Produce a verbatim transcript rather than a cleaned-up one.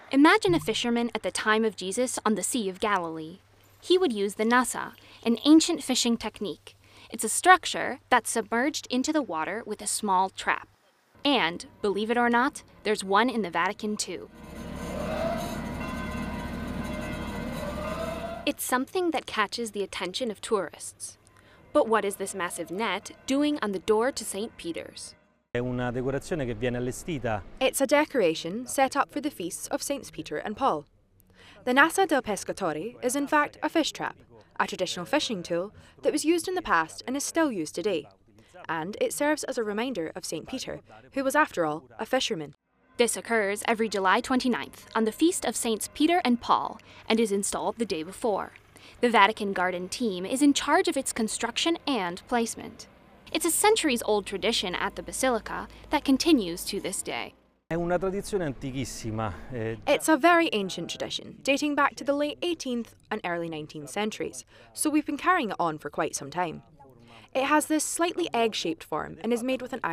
Imagine a fisherman at the time of Jesus on the Sea of Galilee. He would use the nasa, an ancient fishing technique. It's a structure that's submerged into the water with a small trap. And, believe it or not, there's one in the Vatican too. It's something that catches the attention of tourists. But what is this massive net doing on the door to Saint Peter's? È una decorazione che viene allestita. It's a decoration set up for the feasts of Saints Peter and Paul. The Nasa del Pescatore is in fact a fish trap, a traditional fishing tool that was used in the past and is still used today. And it serves as a reminder of Saint Peter, who was after all a fisherman. This occurs every July twenty-ninth on the Feast of Saints Peter and Paul and is installed the day before. The Vatican Garden team is in charge of its construction and placement. It's a centuries-old tradition at the Basilica that continues to this day. È una tradizione antichissima. eh, It's a very ancient tradition, dating back to the late eighteenth and early nineteenth centuries, so we've been carrying it on for quite some time. It has this slightly egg-shaped form and is made with an